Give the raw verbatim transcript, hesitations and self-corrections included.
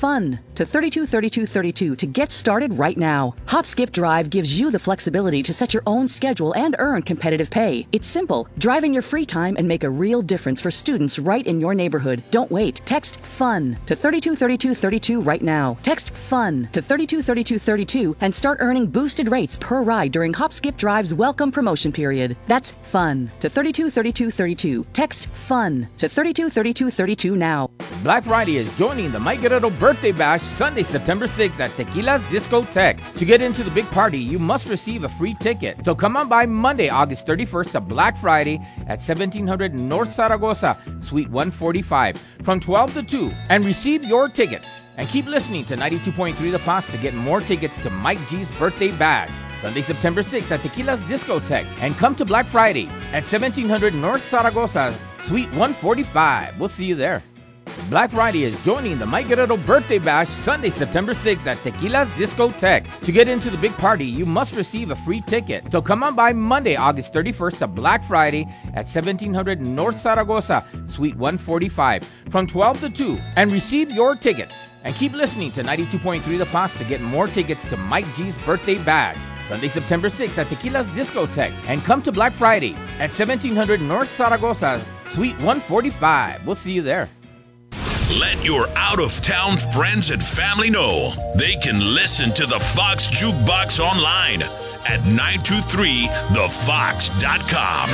FUN to thirty-two thirty-two thirty-two to get started right now. Hop Skip Drive gives you the flexibility to set your own schedule and earn competitive pay. It's simple. Drive in your free time and make a real difference for students right in your neighborhood. Don't wait. Text FUN to thirty-two thirty-two thirty-two right now. Text FUN to thirty-two thirty-two thirty-two and start earning boosted rates per ride during Hop Skip Drive's welcome promotion period. That's FUN to thirty-two thirty-two thirty-two. Text FUN to thirty-two thirty-two thirty-two now. Black Friday is joining the Mike Guerrero Birthday Bash Sunday, September sixth at Tequila's Discotheque. To get into the big party, you must receive a free ticket. So come on by Monday, August thirty-first to Black Friday at seventeen hundred North Zaragoza, Suite one forty-five, from twelve to two, and receive your tickets. And keep listening to ninety-two point three The Fox to get more tickets to Mike G's Birthday Bash. Sunday, September sixth at Tequila's Discotheque. And come to Black Friday at seventeen hundred North Zaragoza, Suite one forty-five. We'll see you there. Black Friday is joining the Mike Guerrero Birthday Bash Sunday, September sixth at Tequila's Discotheque. To get into the big party, you must receive a free ticket. So come on by Monday, August thirty-first to Black Friday at seventeen hundred North Zaragoza, Suite one forty-five, from twelve to two, and receive your tickets. And keep listening to ninety-two point three The Fox to get more tickets to Mike G's Birthday Bash. Sunday, September sixth at Tequila's Discotheque. And come to Black Friday at seventeen hundred North Zaragoza, Suite one forty-five. We'll see you there. Let your out-of-town friends and family know they can listen to the Fox Jukebox online at nine two three the fox dot com.